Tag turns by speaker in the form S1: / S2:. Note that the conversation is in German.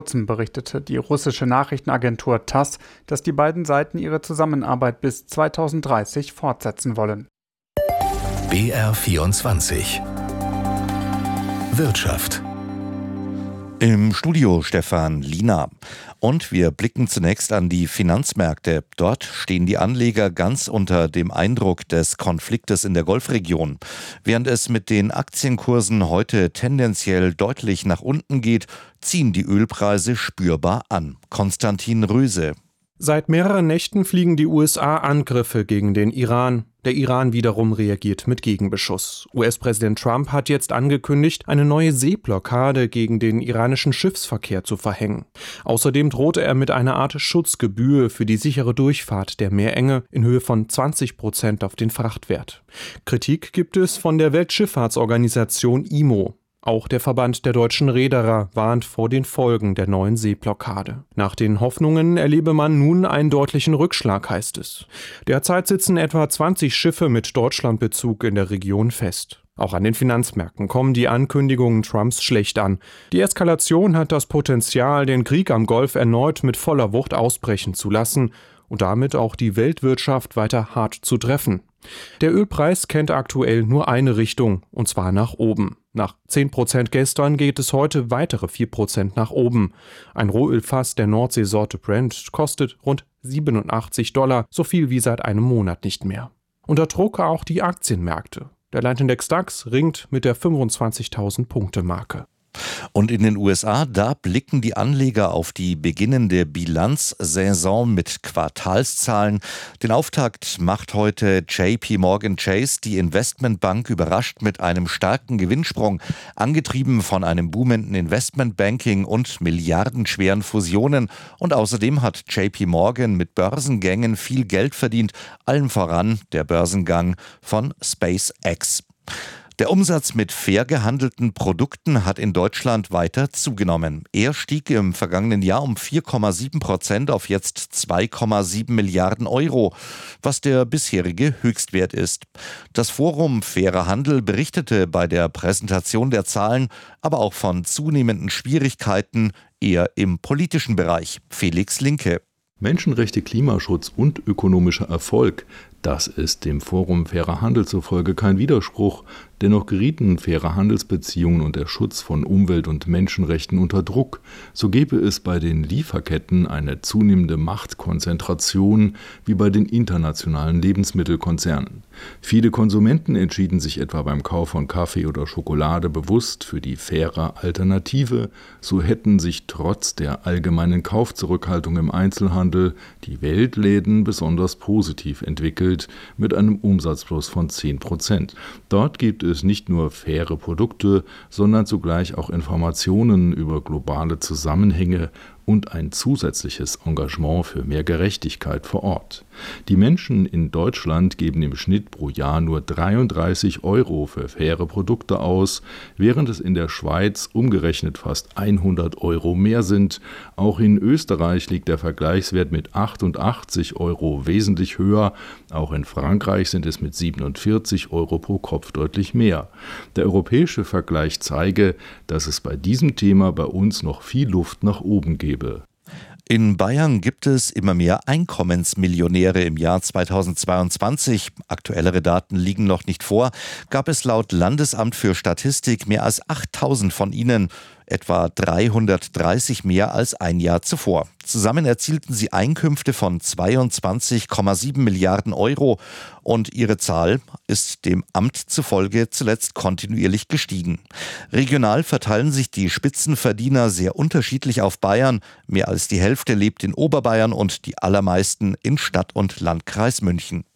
S1: Kurzem berichtete die russische Nachrichtenagentur TASS, dass die beiden Seiten ihre Zusammenarbeit bis 2030 fortsetzen wollen.
S2: BR24 Wirtschaft.
S3: Im Studio Stefan Lina. Und wir blicken zunächst an die Finanzmärkte. Dort stehen die Anleger ganz unter dem Eindruck des Konfliktes in der Golfregion. Während es mit den Aktienkursen heute tendenziell deutlich nach unten geht, ziehen die Ölpreise spürbar an. Konstantin Röse.
S4: Seit mehreren Nächten fliegen die USA Angriffe gegen den Iran. Der Iran wiederum reagiert mit Gegenbeschuss. US-Präsident Trump hat jetzt angekündigt, eine neue Seeblockade gegen den iranischen Schiffsverkehr zu verhängen. Außerdem drohte er mit einer Art Schutzgebühr für die sichere Durchfahrt der Meerenge in Höhe von 20% auf den Frachtwert. Kritik gibt es von der Weltschifffahrtsorganisation IMO. Auch der Verband der deutschen Reederer warnt vor den Folgen der neuen Seeblockade. Nach den Hoffnungen erlebe man nun einen deutlichen Rückschlag, heißt es. Derzeit sitzen etwa 20 Schiffe mit Deutschlandbezug in der Region fest. Auch an den Finanzmärkten kommen die Ankündigungen Trumps schlecht an. Die Eskalation hat das Potenzial, den Krieg am Golf erneut mit voller Wucht ausbrechen zu lassen und damit auch die Weltwirtschaft weiter hart zu treffen. Der Ölpreis kennt aktuell nur eine Richtung, und zwar nach oben. Nach 10% gestern geht es heute weitere 4% nach oben. Ein Rohölfass der Nordseesorte Brent kostet rund $87, so viel wie seit einem Monat nicht mehr. Unter Druck auch die Aktienmärkte. Der Leitindex DAX ringt mit der 25.000-Punkte-Marke.
S3: Und in den USA, da blicken die Anleger auf die beginnende Bilanzsaison mit Quartalszahlen. Den Auftakt macht heute JP Morgan Chase, die Investmentbank, überrascht mit einem starken Gewinnsprung, angetrieben von einem boomenden Investmentbanking und milliardenschweren Fusionen. Und außerdem hat JP Morgan mit Börsengängen viel Geld verdient, allen voran der Börsengang von SpaceX. Der Umsatz mit fair gehandelten Produkten hat in Deutschland weiter zugenommen. Er stieg im vergangenen Jahr um 4,7% auf jetzt 2,7 Milliarden Euro, was der bisherige Höchstwert ist. Das Forum Fairer Handel berichtete bei der Präsentation der Zahlen aber auch von zunehmenden Schwierigkeiten eher im politischen Bereich. Felix Linke.
S5: Menschenrechte, Klimaschutz und ökonomischer Erfolg, das ist dem Forum Fairer Handel zufolge kein Widerspruch. Dennoch gerieten faire Handelsbeziehungen und der Schutz von Umwelt- und Menschenrechten unter Druck. So gäbe es bei den Lieferketten eine zunehmende Machtkonzentration wie bei den internationalen Lebensmittelkonzernen. Viele Konsumenten entschieden sich etwa beim Kauf von Kaffee oder Schokolade bewusst für die faire Alternative. So hätten sich trotz der allgemeinen Kaufzurückhaltung im Einzelhandel die Weltläden besonders positiv entwickelt, mit einem Umsatzplus von 10%. Dort gibt es nicht nur faire Produkte, sondern zugleich auch Informationen über globale Zusammenhänge und ein zusätzliches Engagement für mehr Gerechtigkeit vor Ort. Die Menschen in Deutschland geben im Schnitt pro Jahr nur 33 Euro für faire Produkte aus, während es in der Schweiz umgerechnet fast 100 Euro mehr sind. Auch in Österreich liegt der Vergleichswert mit 88 Euro wesentlich höher. Auch in Frankreich sind es mit 47 Euro pro Kopf deutlich mehr. Der europäische Vergleich zeige, dass es bei diesem Thema bei uns noch viel Luft nach oben gebe.
S3: In Bayern gibt es immer mehr Einkommensmillionäre. Im Jahr 2022, aktuellere Daten liegen noch nicht vor, gab es laut Landesamt für Statistik mehr als 8.000 von ihnen, etwa 330 mehr als ein Jahr zuvor. Zusammen erzielten sie Einkünfte von 22,7 Milliarden Euro und ihre Zahl ist dem Amt zufolge zuletzt kontinuierlich gestiegen. Regional verteilen sich die Spitzenverdiener sehr unterschiedlich auf Bayern. Mehr als die Hälfte lebt in Oberbayern und die allermeisten in Stadt und Landkreis München.